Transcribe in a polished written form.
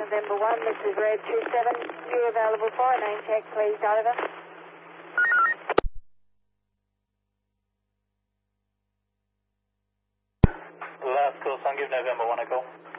November 1, this is Red 27. You available for a name check, please, over. Last call, Sun, give November 1 a call.